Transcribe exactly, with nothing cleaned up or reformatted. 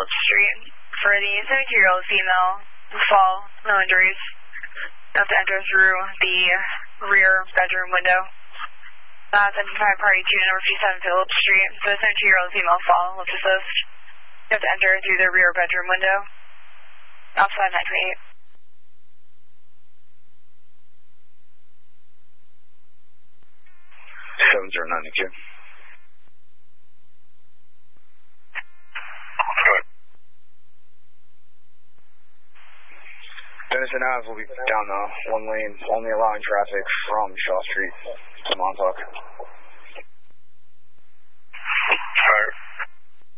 Phillips Street. For the seventy-two-year-old female, fall, no injuries. You have to enter through the rear bedroom window. That's identified party two, number fifty-seven Phillips Street. So the seventy-two-year-old female fall, lift assist. You have to enter through the rear bedroom window. Outside nine twenty-eight. seven zero nine Q. Denison Ave will be down the one lane, only allowing traffic from Shaw Street to Montauk.